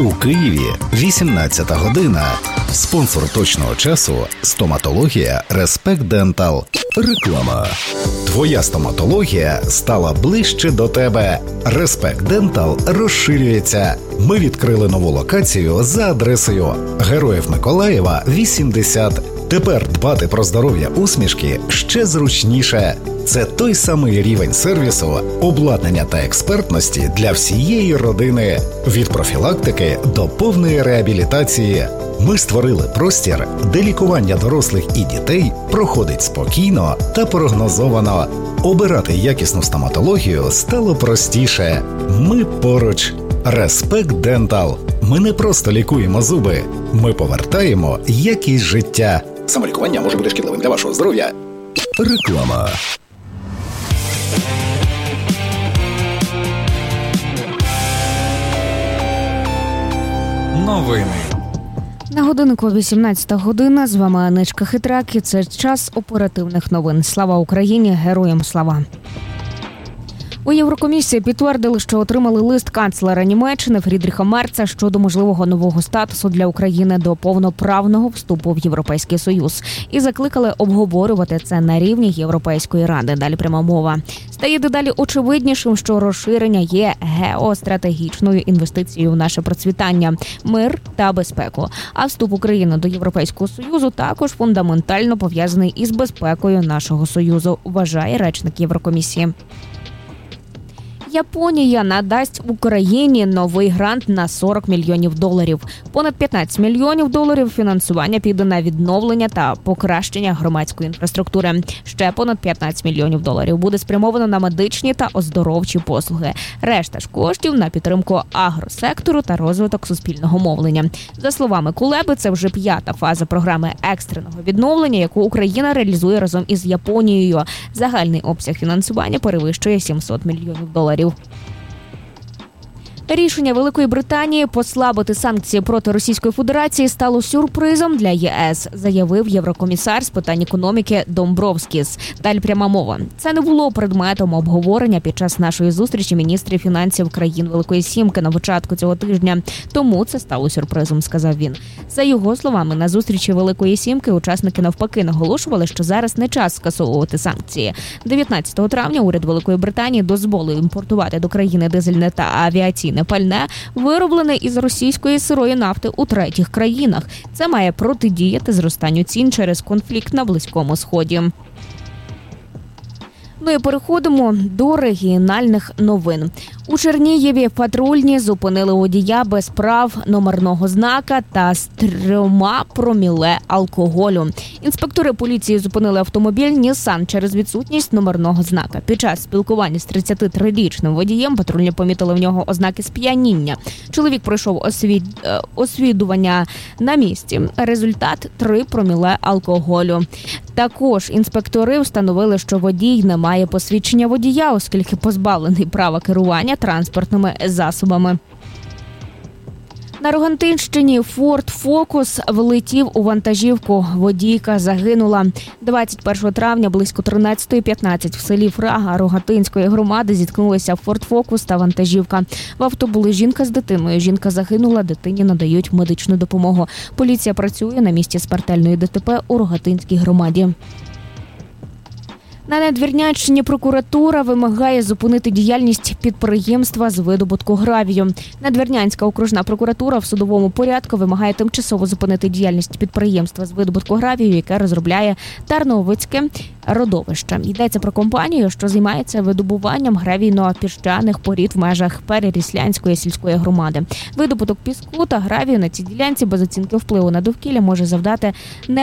У Києві 18 година. Спонсор точного часу – стоматологія Respect Dental. Реклама. Твоя стоматологія стала ближче до тебе. Respect Dental розширюється. Ми відкрили нову локацію за адресою Героїв Миколаєва, 80. Тепер дбати про здоров'я усмішки ще зручніше. Це той самий рівень сервісу, обладнання та експертності для всієї родини. Від профілактики до повної реабілітації. Ми створили простір, де лікування дорослих і дітей проходить спокійно та прогнозовано. Обирати якісну стоматологію стало простіше. Ми поруч. Respect Dental. Ми не просто лікуємо зуби. Ми повертаємо якість життя. Самолікування може бути шкідливим для вашого здоров'я. Реклама. Новини. На годиннику 18 година. З вами Анечка Хитрак. І це час оперативних новин. Слава Україні! Героям слава! У Єврокомісії підтвердили, що отримали лист канцлера Німеччини Фрідріха Мерца щодо можливого нового статусу для України до повноправного вступу в Європейський Союз. І закликали обговорювати це на рівні Європейської ради. Далі пряма мова. Стає дедалі очевиднішим, що розширення є геостратегічною інвестицією в наше процвітання, мир та безпеку. А вступ України до Європейського Союзу також фундаментально пов'язаний із безпекою нашого Союзу, вважає речник Єврокомісії. Японія надасть Україні новий грант на $40 мільйонів. Понад $15 мільйонів фінансування піде на відновлення та покращення громадської інфраструктури. Ще понад $15 мільйонів буде спрямовано на медичні та оздоровчі послуги. Решта ж коштів на підтримку агросектору та розвиток суспільного мовлення. За словами Кулеби, це вже 5-та фаза програми екстреного відновлення, яку Україна реалізує разом із Японією. Загальний обсяг фінансування перевищує $700 мільйонів. Рішення Великої Британії послабити санкції проти Російської Федерації стало сюрпризом для ЄС, заявив єврокомісар з питань економіки Домбровскіс. Далі пряма мова. Це не було предметом обговорення під час нашої зустрічі міністрів фінансів країн Великої Сімки на початку цього тижня. Тому це стало сюрпризом, сказав він. За його словами, на зустрічі Великої Сімки учасники навпаки наголошували, що зараз не час скасовувати санкції. 19 травня уряд Великої Британії дозволив імпортувати до країни дизельне та авіаційне пальне, вироблене із російської сирої нафти у третіх країнах. Це має протидіяти зростанню цін через конфлікт на Близькому Сході. Ну і переходимо до регіональних новин. У Чернігові патрульні зупинили водія без прав номерного знака та з 3 проміле алкоголю. Інспектори поліції зупинили автомобіль Nissan через відсутність номерного знака. Під час спілкування з 33-річним водієм патрульні помітили в нього ознаки сп'яніння. Чоловік пройшов освідування на місці. Результат – 3 проміле алкоголю. Також інспектори встановили, що водій не має посвідчення водія, оскільки позбавлений права керування транспортними засобами. На Рогатинщині Ford Focus влетів у вантажівку. Водійка загинула. 21 травня близько 13:15 в селі Фрага Рогатинської громади зіткнулися Ford Focus та вантажівка. В авто були жінка з дитиною. Жінка загинула, дитині надають медичну допомогу. Поліція працює на місці смертельної ДТП у Рогатинській громаді. На Надвірнянщині прокуратура вимагає зупинити діяльність підприємства з видобутку гравію. Надвірнянська окружна прокуратура в судовому порядку вимагає тимчасово зупинити діяльність підприємства з видобутку гравію, яке розробляє Тарновицьке родовище. Йдеться про компанію, що займається видобуванням гравійно-піщаних порід в межах Переріслянської сільської громади. Видобуток піску та гравію на цій ділянці без оцінки впливу на довкілля може завдати